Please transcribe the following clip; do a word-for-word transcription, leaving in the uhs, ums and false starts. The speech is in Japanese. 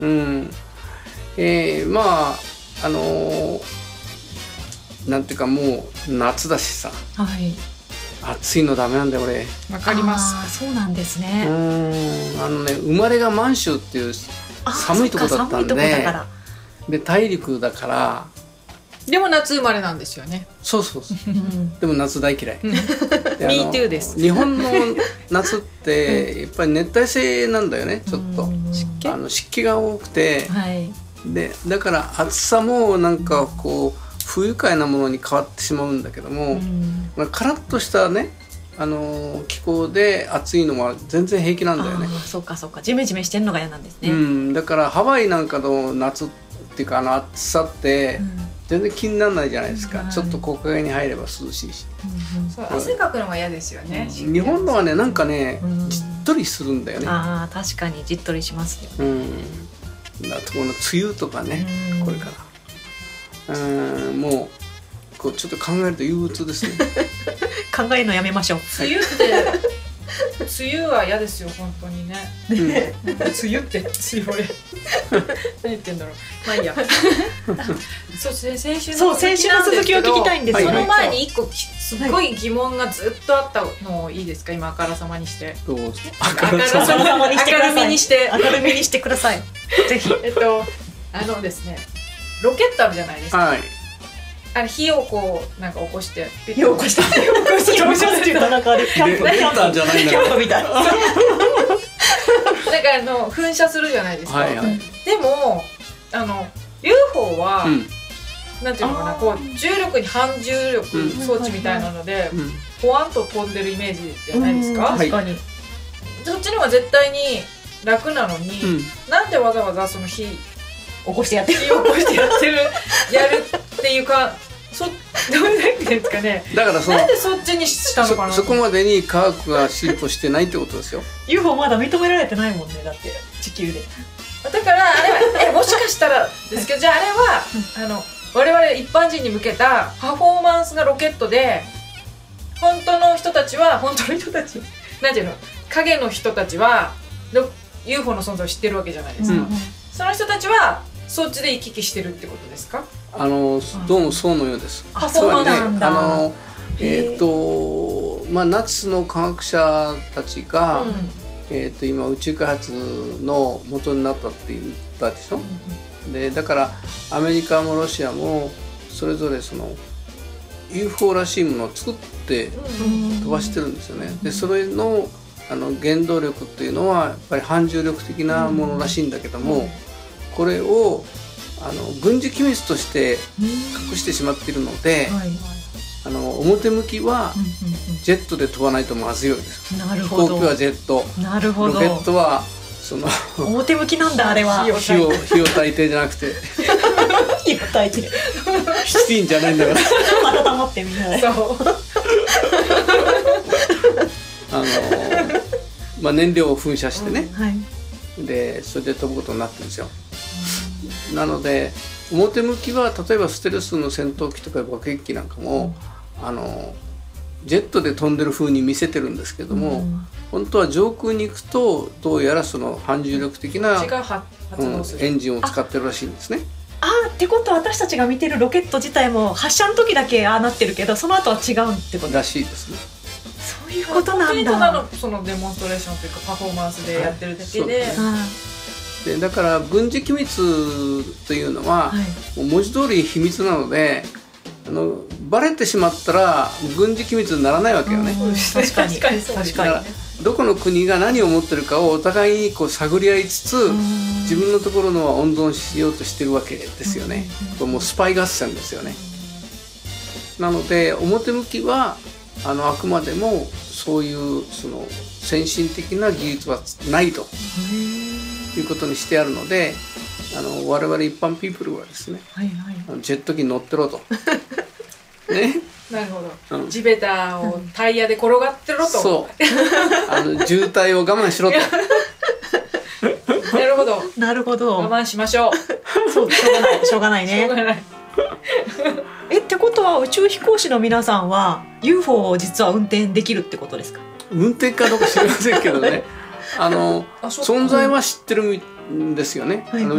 うん、えー、まああのー、なんていうかもう夏だしさ、 はい、 暑いのダメなんだよ俺。 わかります。 あ、そうなんですね。 うん、あのね、生まれが満州っていう寒いとこだったんで、で大陸だから。 でも夏生まれなんですよね。 そうそうそうでも夏大嫌い。 Me too です。 日本の夏ってやっぱり熱帯性なんだよね。ちょっと湿気あの湿気が多くて、はい、でだから暑さもなんかこう不愉快なものに変わってしまうんだけども、まあ、カラッとしたね、あのー、気候で暑いのは全然平気なんだよね。 あ、そうかそうか、ジメジメしてるのが嫌なんですね。 うん、だからハワイなんかの夏っていうかあの暑さって、うん、全然気にならないじゃないですか、うん、ちょっと木陰に入れば涼しいし、 うんうん、そう汗かくのが嫌ですよね、 うん、日本のはねなんかね、うん、じっとりするんだよね。 ああ、確かにじっとりしますよね。 うん、だとこの梅雨とかね、うん、これからうん、もうこうちょっと考えると憂鬱ですね。 考えるのやめましょう。 梅雨って梅雨は嫌ですよ本当にね。うん、梅雨って梅雨何言ってんだろう。まあいいや。そう先週のそう先週の続きを聞きたいんですよ。 その前に一個すごい疑問がずっとあったのをいいですか、今あからさまにして。 どうぞ。 あからさまにしてください。明るみにして明るみにしてください。ぜひ。 えっとあのですね。ロケットあるじゃないですか。はい、あれ火をこうなんか起こして火を起こして火を起こして火を起こしてっていうとなんかあれキャンプレンタンじゃないんだから。キャンプみたい。 なんかあの噴射するじゃないですか。はいはい、でもあの ユーフォー は、うん、なんていうのかな、こう重力に反重力装置みたいなので、うん、ポワンと飛んでるイメージじゃないですか。確かに。そっちの方が絶対に楽なのに、うん、なんでわざわざその火起こしてやってる火を起こしてやってるやるっていうか、そどうなんていうんですかね。 だからそのなんでそっちにしたのかな。 そ, そこまでに科学が進歩してないってことですよ。 ユーフォー まだ認められてないもんね、だって地球で。 だからあれはえもしかしたらですけど、じゃああれはあの我々一般人に向けたパフォーマンスなロケットで、本当の人たちは本当の人たちなんていうの、影の人たちは ユーフォー の存在を知ってるわけじゃないですか、うん、その人たちはそっちで行き来してるってことですか。 あのどうもそうのようです。 あ、そうなんだ。 あのえっ、ー、とまあナチスの科学者たちが、うん、えっと今宇宙開発の元になったって言ったでしょ。うん、でだからアメリカもロシアもそれぞれその ユーフォー らしいものを作って飛ばしてるんですよね。でそれのあの原動力っていうのはやっぱり反重力的なものらしいんだけども、うん、これをあの軍事機密として隠してしまっているので、はい、あの表向きはジェットで飛ばないとまずいわけです。 なるほど。 飛行機はジェット、 なるほど。 ロケットはその表向きなんだあれは。 火を火を焚いてじゃなくて火を焚いて七輪じゃないんだから温まってみんなで。 そうあの、まあ、燃料を噴射してね、 うん、はい、 でそれで飛ぶことになってるんですよ。うん、なので表向きは例えばステルスの戦闘機とか爆撃機なんかも、うん、あのジェットで飛んでる風に見せてるんですけども、うん、本当は上空に行くとどうやらその反重力的な、うん、エンジンを使ってるらしいんですね。 あーってことは私たちが見てるロケット自体も発射の時だけああなってるけどその後は違うってことらしいですね。 そういうことなんだ。本当にただのそのデモンストレーションというかパフォーマンスでやってるだけで、 はい、でだから軍事機密というのは、はい、もう文字通り秘密なのであのバレてしまったら軍事機密にならないわけよね。 確かに確かにそうですね。 どこの国が何を持ってるかをお互いにこう探り合いつつ自分のところのは温存しようとしてるわけですよね。これもうスパイ合戦ですよね。なので表向きはあのあくまでもそういうその先進的な技術はないということにしてあるので、あの我々一般ピープルはですね、はいはい、あのジェット機に乗ってろとね。 なるほど、うん、地べたをタイヤで転がってろと、 そうあの渋滞を我慢しろとなるほどなるほど、 我慢しましょう。 そう、しょうがないしょうがないね。 しょうがないえってことは宇宙飛行士の皆さんは ユーフォー を実は運転できるってことですか？ 運転かどうか知りませんけどねあの存在は知ってるですよね。 はいはいあの